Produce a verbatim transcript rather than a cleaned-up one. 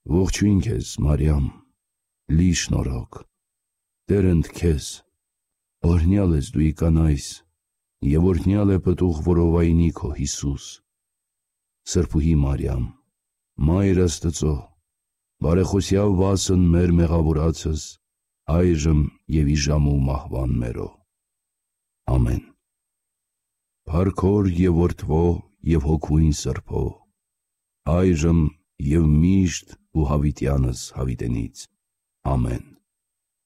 Ողջույն քեզ, Մարիամ, լի շնորհք, Տերն քեզ, օրհնյալ ես դու ի կանայս, և օրհնյալ է պտուղ որովայնի քո Հիսուս։ Սրբուհի Մարիամ, Մայր Աստծո, բարեխոսյալ վասն մեր մեղավորացս, այժմ և ի ժամու մահվան մերո։ Ամեն։ Փառքոր և որդվո և հոգվույն Սրբո, այժմ և միշտ ու հավիտյանս հավիտենից։ Ամեն։